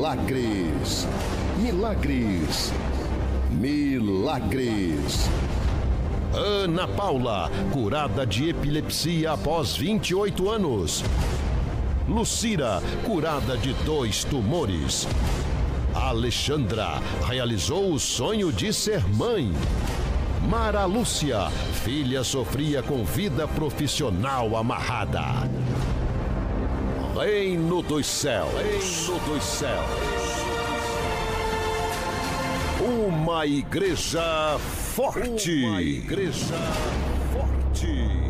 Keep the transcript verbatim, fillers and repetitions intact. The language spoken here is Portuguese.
Milagres, milagres, milagres. Ana Paula, curada de epilepsia após vinte e oito anos. Lucira, curada de dois tumores. Alexandra, realizou o sonho de ser mãe. Mara Lúcia, filha sofria com vida profissional amarrada. Reino dos céus, Reino dos céus. Uma igreja forte. Uma igreja forte.